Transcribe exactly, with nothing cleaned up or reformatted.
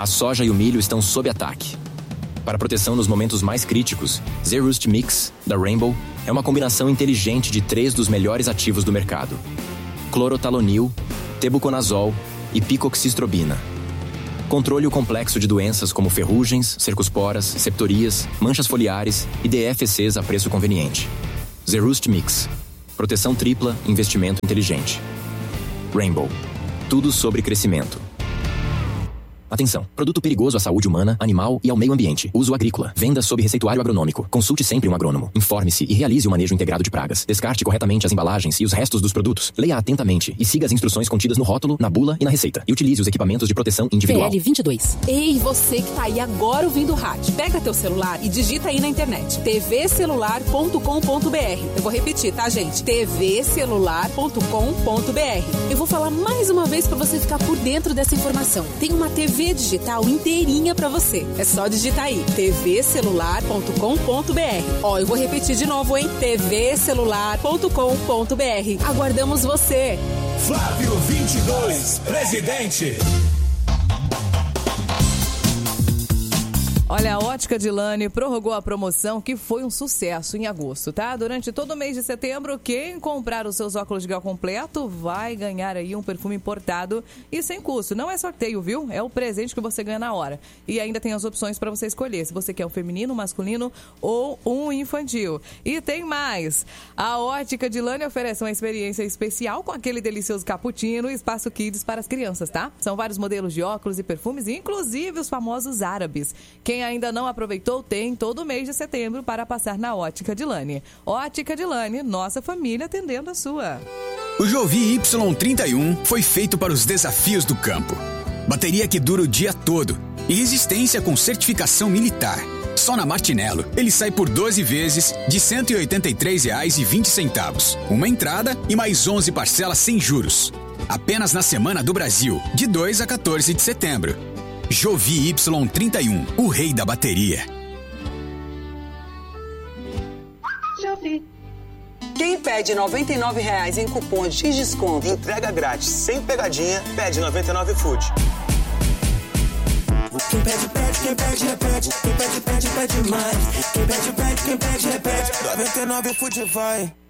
A soja e o milho estão sob ataque. Para proteção nos momentos mais críticos, Zerust Mix, da Rainbow, é uma combinação inteligente de três dos melhores ativos do mercado: clorotalonil, tebuconazol e picoxistrobina. Controle o complexo de doenças como ferrugens, cercosporas, septorias, manchas foliares e D F Cs a preço conveniente. Zerust Mix. Proteção tripla, investimento inteligente. Rainbow. Tudo sobre crescimento. Atenção! Produto perigoso à saúde humana, animal e ao meio ambiente. Uso agrícola. Venda sob receituário agronômico. Consulte sempre um agrônomo. Informe-se e realize o manejo integrado de pragas. Descarte corretamente as embalagens e os restos dos produtos. Leia atentamente e siga as instruções contidas no rótulo, na bula e na receita. E utilize os equipamentos de proteção individual. P L vinte e dois. Ei, você que tá aí agora ouvindo o rádio. Pega teu celular e digita aí na internet. t v celular ponto com ponto b r. Eu vou repetir, tá, gente? t v celular ponto com ponto b r. Eu vou falar mais uma vez pra você ficar por dentro dessa informação. Tem uma T V digital inteirinha pra você. É só digitar aí, t v celular ponto com ponto b r. Ó, eu vou repetir de novo, hein? t v celular ponto com ponto b r. Aguardamos você. Flávio vinte e dois, presidente. Olha, a Ótica Dilane prorrogou a promoção que foi um sucesso em agosto, tá? Durante todo o mês de setembro, quem comprar os seus óculos de grau completo vai ganhar aí um perfume importado e sem custo. Não é sorteio, viu? É o presente que você ganha na hora. E ainda tem as opções para você escolher, se você quer um feminino, um masculino ou um infantil. E tem mais! A Ótica Dilane oferece uma experiência especial com aquele delicioso cappuccino e espaço kids para as crianças, tá? São vários modelos de óculos e perfumes, inclusive os famosos árabes. Quem ainda não aproveitou, tem todo mês de setembro para passar na Ótica Dilane. Ótica Dilane, nossa família atendendo a sua. O Jovi Y trinta e um foi feito para os desafios do campo. Bateria que dura o dia todo e resistência com certificação militar. Só na Martinello, ele sai por doze vezes de cento e oitenta e três reais e vinte centavos. Uma entrada e mais onze parcelas sem juros. Apenas na Semana do Brasil, de dois a quatorze de setembro. Jovi Y trinta e um, o rei da bateria. Jovi. Quem pede noventa e nove reais em cupom de desconto, entrega grátis, sem pegadinha, pede noventa e nove Food. Quem pede, pede, quem pede, repete. Quem pede, pede, pede mais. Quem pede, pede, quem pede, repete. noventa e nove Food vai.